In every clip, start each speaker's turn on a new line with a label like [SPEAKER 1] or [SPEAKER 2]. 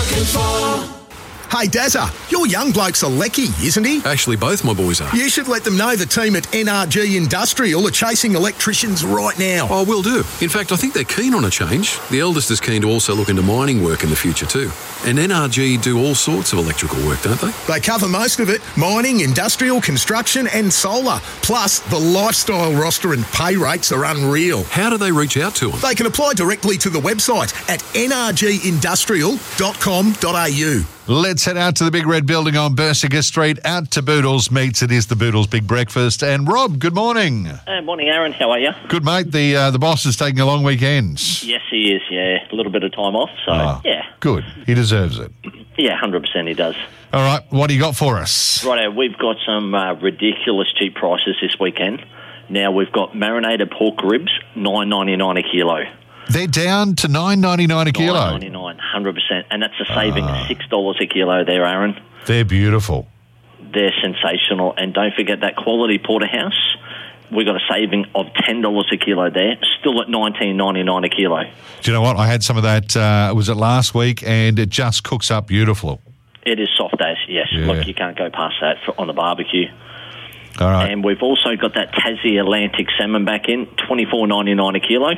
[SPEAKER 1] looking for.
[SPEAKER 2] Hey, Dazza, your young bloke's a lecky, isn't he?
[SPEAKER 3] Actually, both my boys are.
[SPEAKER 2] You should let them know the team at NRG Industrial are chasing electricians right now.
[SPEAKER 3] Oh, will do. In fact, I think they're keen on a change. The eldest is keen to also look into mining work in the future too. And NRG do all sorts of electrical work, don't they?
[SPEAKER 2] They cover most of it: mining, industrial, construction and solar. Plus, the lifestyle roster and pay rates are unreal.
[SPEAKER 3] How do they reach out to them?
[SPEAKER 2] They can apply directly to the website at nrgindustrial.com.au.
[SPEAKER 4] Let's head out to the Big Red Building on Bersinger Street, out to Boodles Meats. It is the Boodles Big Breakfast. And Rob, good morning.
[SPEAKER 5] Morning, Aaron. How are you?
[SPEAKER 4] Good, mate. The boss is taking a long weekend.
[SPEAKER 5] Yes, he is, yeah. A little bit of time off, so, yeah.
[SPEAKER 4] Good. He deserves it.
[SPEAKER 5] Yeah, 100% he does.
[SPEAKER 4] All right, what do you got for us?
[SPEAKER 5] Righto, we've got some ridiculous cheap prices this weekend. Now, we've got marinated pork ribs, $9.99 a kilo.
[SPEAKER 4] They're down to $9.99 a kilo.
[SPEAKER 5] $9.99, 100%. And that's a saving of $6 a kilo there, Aaron.
[SPEAKER 4] They're beautiful.
[SPEAKER 5] They're sensational. And don't forget that quality porterhouse. We got a saving of $10 a kilo there, still at $19.99 a kilo.
[SPEAKER 4] Do you know what? I had some of that, was it last week, and it just cooks up beautiful.
[SPEAKER 5] It is soft as, yes.
[SPEAKER 4] Yeah.
[SPEAKER 5] Look, you can't go past that on the barbecue.
[SPEAKER 4] All right.
[SPEAKER 5] And we've also got that Tassie Atlantic salmon back in, $24.99 a kilo.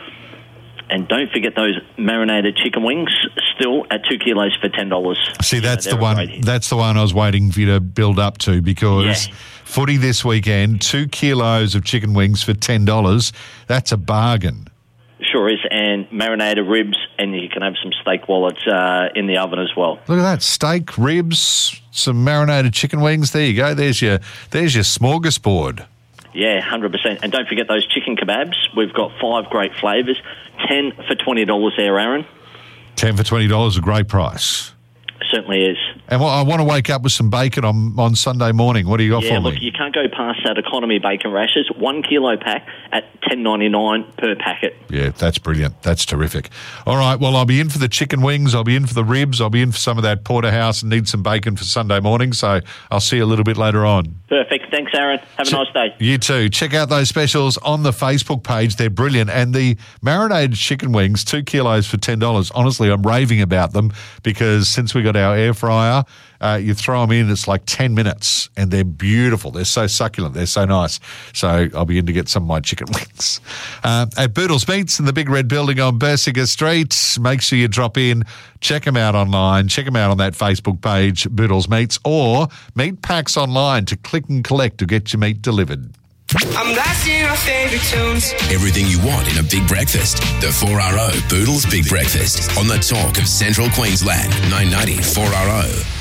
[SPEAKER 5] And don't forget those marinated chicken wings, still at 2 kilos for $10.
[SPEAKER 4] See, that's the one. That's the one I was waiting for you to build up to, because footy this weekend, 2 kilos of chicken wings for $10. That's a bargain.
[SPEAKER 5] Sure is, and marinated ribs, and you can have some steak wallets in the oven as well.
[SPEAKER 4] Look at that, steak, ribs, some marinated chicken wings. There you go. There's your smorgasbord.
[SPEAKER 5] Yeah, 100%. And don't forget those chicken kebabs. We've got 5 great flavours. 10 for $20 there, Aaron.
[SPEAKER 4] 10 for $20, a great price.
[SPEAKER 5] Certainly is.
[SPEAKER 4] And I want to wake up with some bacon on Sunday morning. What do you got for me?
[SPEAKER 5] Yeah, look, you can't go past that economy bacon rashers. 1 kilo pack at $10.99 per packet.
[SPEAKER 4] Yeah, that's brilliant. That's terrific. All right, well, I'll be in for the chicken wings. I'll be in for the ribs. I'll be in for some of that porterhouse and need some bacon for Sunday morning. So I'll see you a little bit later on.
[SPEAKER 5] Perfect. Thanks, Aaron. Have a nice day.
[SPEAKER 4] You too. Check out those specials on the Facebook page. They're brilliant. And the marinated chicken wings, 2 kilos for $10. Honestly, I'm raving about them, because since we got our air fryer, you throw them in, it's like 10 minutes, and they're beautiful. They're so succulent. They're so nice. So I'll be in to get some of my chicken wings. At Boodles Meats in the Big Red Building on Bersinger Street. Make sure you drop in. Check them out online. Check them out on that Facebook page, Boodles Meats, or Meat Packs online to click and collect to get your meat delivered.
[SPEAKER 1] I'm blasting our favorite tunes.
[SPEAKER 6] Everything you want in a big breakfast. The 4RO Boodles Big Breakfast on the talk of Central Queensland. 990 4RO.